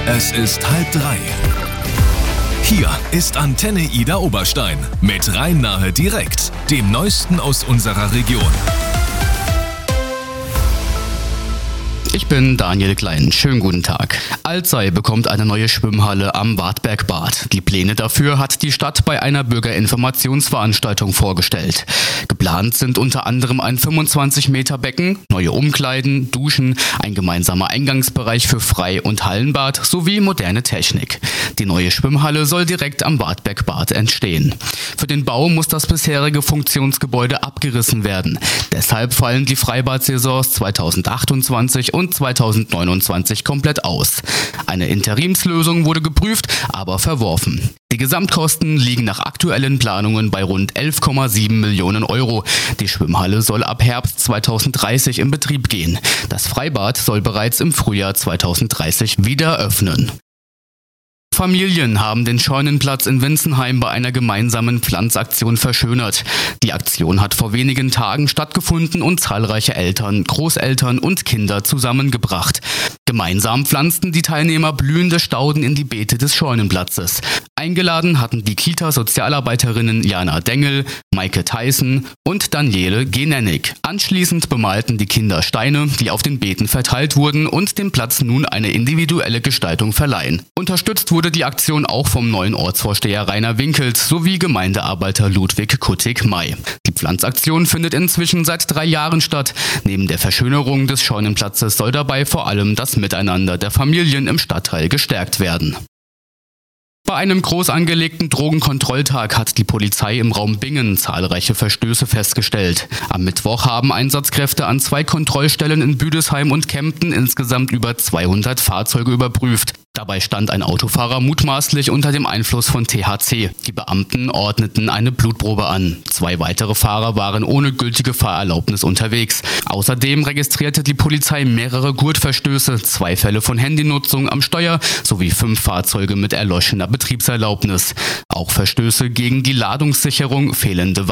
Es ist 2:30. Hier ist Antenne Ida Oberstein mit Rhein-Nahe direkt, dem Neuesten aus unserer Region. Ich bin Daniel Klein. Schönen guten Tag. Alzey bekommt eine neue Schwimmhalle am Wartbergbad. Die Pläne dafür hat die Stadt bei einer Bürgerinformationsveranstaltung vorgestellt. Geplant sind unter anderem ein 25 Meter Becken, neue Umkleiden, Duschen, ein gemeinsamer Eingangsbereich für Frei- und Hallenbad sowie moderne Technik. Die neue Schwimmhalle soll direkt am Wartbergbad entstehen. Für den Bau muss das bisherige Funktionsgebäude abgerissen werden. Deshalb fallen die Freibad-Saisons 2028 und 2029 komplett aus. Eine Interimslösung wurde geprüft, aber verworfen. Die Gesamtkosten liegen nach aktuellen Planungen bei rund 11,7 Millionen Euro. Die Schwimmhalle soll ab Herbst 2030 in Betrieb gehen. Das Freibad soll bereits im Frühjahr 2030 wieder öffnen. Familien haben den Scheunenplatz in Winzenheim bei einer gemeinsamen Pflanzaktion verschönert. Die Aktion hat vor wenigen Tagen stattgefunden und zahlreiche Eltern, Großeltern und Kinder zusammengebracht. Gemeinsam pflanzten die Teilnehmer blühende Stauden in die Beete des Scheunenplatzes. Eingeladen hatten die Kita-Sozialarbeiterinnen Jana Dengel, Maike Theissen und Daniele Genennig. Anschließend bemalten die Kinder Steine, die auf den Beeten verteilt wurden und dem Platz nun eine individuelle Gestaltung verleihen. Unterstützt wurde die Aktion auch vom neuen Ortsvorsteher Rainer Winkels sowie Gemeindearbeiter Ludwig Kuttig-May. Die Pflanzaktion findet inzwischen seit 3 Jahren statt. Neben der Verschönerung des Scheunenplatzes soll dabei vor allem das Miteinander der Familien im Stadtteil gestärkt werden. Bei einem groß angelegten Drogenkontrolltag hat die Polizei im Raum Bingen zahlreiche Verstöße festgestellt. Am Mittwoch haben Einsatzkräfte an 2 Kontrollstellen in Büdesheim und Kempten insgesamt über 200 Fahrzeuge überprüft. Dabei stand ein Autofahrer mutmaßlich unter dem Einfluss von THC. Die Beamten ordneten eine Blutprobe an. 2 weitere Fahrer waren ohne gültige Fahrerlaubnis unterwegs. Außerdem registrierte die Polizei mehrere Gurtverstöße, 2 Fälle von Handynutzung am Steuer sowie 5 Fahrzeuge mit erloschener Betriebserlaubnis. Auch Verstöße gegen die Ladungssicherung, fehlende